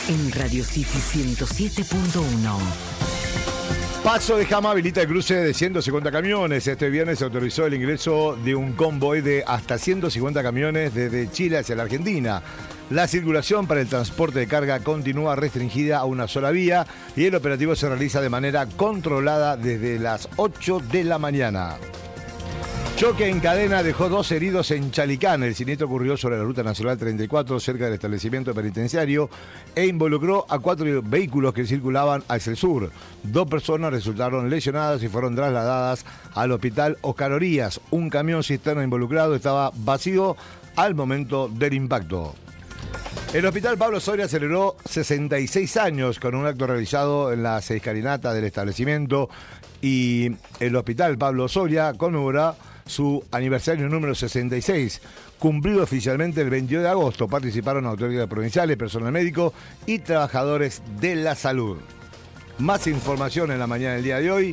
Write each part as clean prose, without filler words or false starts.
En Radio City 107.1. Paso de Jama habilita el cruce de 150 camiones. Este viernes se autorizó el ingreso de un convoy de hasta 150 camiones desde Chile hacia la Argentina. La circulación para el transporte de carga continúa restringida a una sola vía y el operativo se realiza de manera controlada desde las 8 de la mañana. Choque en cadena dejó 2 heridos en Chalicán. El siniestro ocurrió sobre la Ruta Nacional 34, cerca del establecimiento penitenciario, e involucró a 4 vehículos que circulaban hacia el sur. 2 personas resultaron lesionadas y fueron trasladadas al hospital Oscar Orías. Un camión cisterna involucrado estaba vacío al momento del impacto. El Hospital Pablo Soria celebró 66 años con un acto realizado en la escalinata del establecimiento, y el Hospital Pablo Soria conmemora su aniversario número 66, cumplido oficialmente el 22 de agosto. Participaron autoridades provinciales, personal médico y trabajadores de la salud. Más información en la mañana del día de hoy.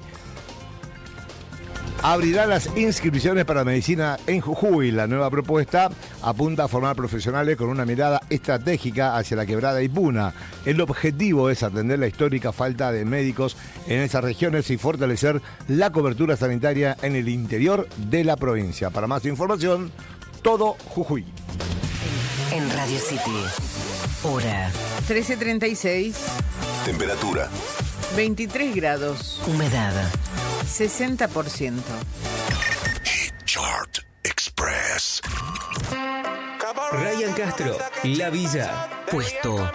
Abrirán las inscripciones para medicina en Jujuy. La nueva propuesta apunta a formar profesionales con una mirada estratégica hacia la quebrada y Puna. El objetivo es atender la histórica falta de médicos en esas regiones y fortalecer la cobertura sanitaria en el interior de la provincia. Para más información, todo Jujuy. En Radio City. Hora 13:36. Temperatura 23 grados. Humedad 60%. Chart Express. Ryan Castro, La Villa. Puesto